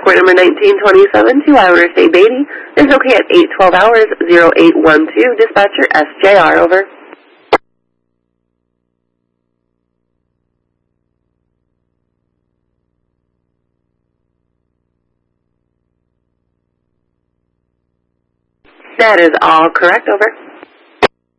Report number 1927 to Iona State Beatty is okay at 8:12 hours, 0812. Dispatcher SJR, over. That is all correct, over.